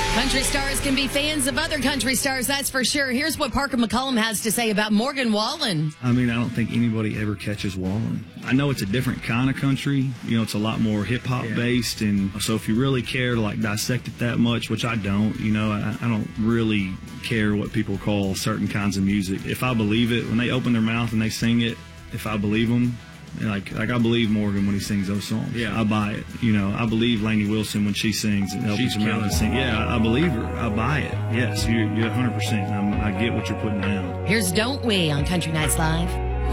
Country stars can be fans of other country stars, that's for sure. Here's what Parker McCollum has to say about Morgan Wallen. I mean, I don't think anybody ever catches Wallen. I know it's a different kind of country. You know, it's a lot more hip-hop based. And so if you really care to, like, dissect it that much, which I don't, you know, I don't really care what people call certain kinds of music. If I believe it, when they open their mouth and they sing it, if I believe them, like I believe Morgan when he sings those songs. Yeah, I buy it. You know, I believe Lainey Wilson when she sings and opens her mouth and sings. Yeah, I believe her. I buy it. Yes, you're 100%. I get what you're putting down. Here's Don't We on Country Nights Live.